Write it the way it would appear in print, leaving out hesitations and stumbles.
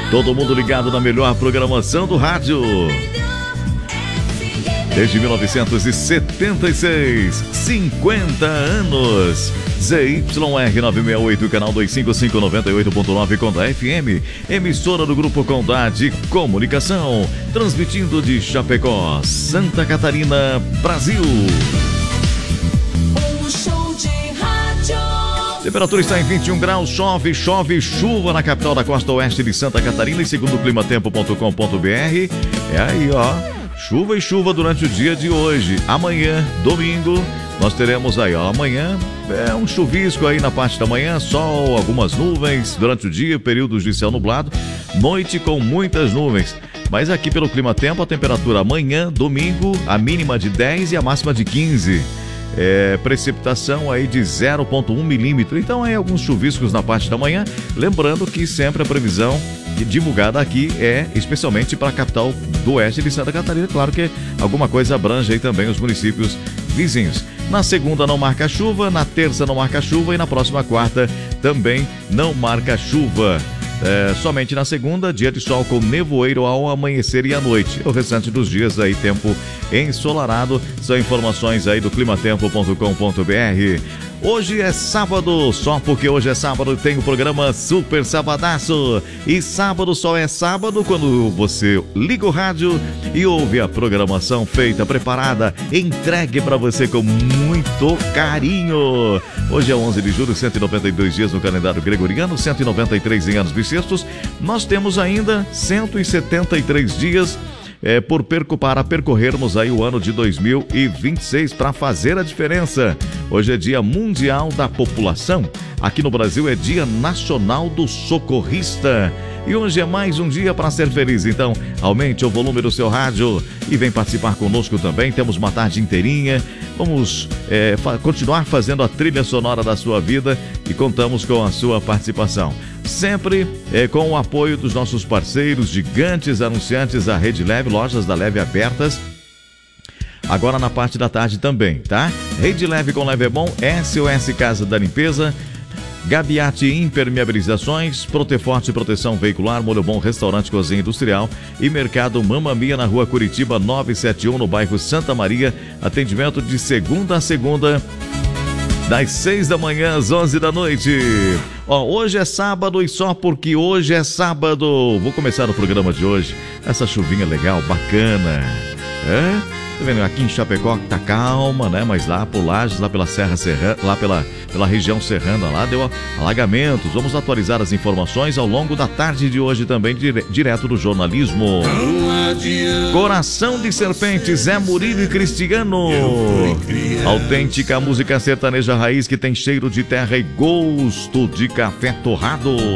Todo mundo ligado na melhor programação do rádio. Desde 1976, 50 anos. ZYR 968, canal 255, 98.9 Condá FM, emissora do Grupo Condá de Comunicação, transmitindo de Chapecó, Santa Catarina, Brasil. Temperatura está em 21 graus, chove, chuva na capital da costa oeste de Santa Catarina e segundo o climatempo.com.br, é aí ó, chuva e chuva durante o dia de hoje. Amanhã, domingo, nós teremos aí ó, amanhã é um chuvisco aí na parte da manhã, sol, algumas nuvens durante o dia, períodos de céu nublado, noite com muitas nuvens. Mas aqui pelo climatempo, a temperatura amanhã, domingo, a mínima de 10 e a máxima de 15. Precipitação aí de 0,1 milímetro. Então aí alguns chuviscos na parte da manhã. Lembrando que sempre a previsão divulgada aqui é especialmente para a capital do oeste de Santa Catarina. Claro que alguma coisa abrange aí também os municípios vizinhos. Na segunda não marca chuva, na terça não marca chuva e na próxima quarta também não marca chuva. Somente na segunda, dia de sol com nevoeiro ao amanhecer e à noite. O restante dos dias aí, tempo ensolarado. São informações aí do climatempo.com.br. Hoje é sábado, só porque hoje é sábado tem o programa Super Sabadaço. E sábado só é sábado quando você liga o rádio e ouve a programação feita, preparada, entregue para você com muito carinho. Hoje é 11 de julho, 192 dias no calendário gregoriano, 193 em anos bissextos. Nós temos ainda 173 dias para percorrermos aí o ano de 2026 para fazer a diferença. Hoje é Dia Mundial da População. Aqui no Brasil é Dia Nacional do Socorrista. E hoje é mais um dia para ser feliz. Então, aumente o volume do seu rádio e vem participar conosco também. Temos uma tarde inteirinha. Vamos continuar fazendo a trilha sonora da sua vida e contamos com a sua participação. Sempre com o apoio dos nossos parceiros, gigantes anunciantes, a Rede Leve, lojas da Leve abertas. Agora na parte da tarde também, tá? Rede Leve com Leve é Bom, SOS Casa da Limpeza, Gabiati Impermeabilizações, Proteforte Proteção Veicular, Molho Bom Restaurante Cozinha Industrial e Mercado Mamma Mia na Rua Curitiba 971, no bairro Santa Maria. Atendimento de segunda a segunda, das 6 da manhã às 11 da noite. Hoje é sábado e só porque hoje é sábado, vou começar o programa de hoje. Essa chuvinha legal, bacana. Tá vendo? Aqui em Chapecó tá calma, né? Mas lá por Lages, lá pela Serra Serrana, lá pela região serrana, lá deu alagamentos. Vamos atualizar as informações ao longo da tarde de hoje também, direto do jornalismo. Coração de Serpente, Zé Murilo e Cristiano. Autêntica música sertaneja raiz que tem cheiro de terra e gosto de café torrado.